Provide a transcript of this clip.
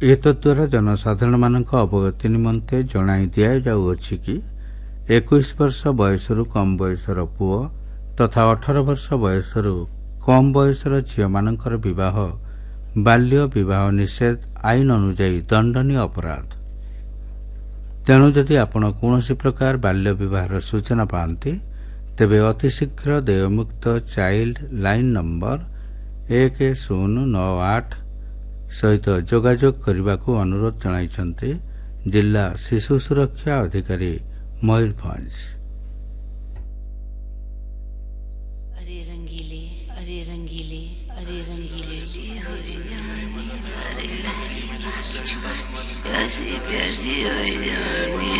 एतद्वारा जनसाधारण मानक अवगति निमंते जणाई दिया जाउअछि कि 21 वर्ष बयसरु कम बयसर पुओ तथा 18 वर्ष बयसरु कम बयसर झियो मानकर विवाह बाल्य विवाह निषेध आईन अनुजाई दंडनीय अपराध। तेणु जदि आपण कौनसी प्रकार बाल्य विवाहर सूचना पाती तेबे अतिशीघ्र देयमुक्त चाइल्ड लाइन नंबर 1098 सहित जोगाजोग करने को अनुरोध जणाइछन्ते जिला शिशु सुरक्षा अधिकारी मयूरभंज। अरे रंगीले अरे रंगीले अरे रंगीले प्यासी प्यासी हो जानी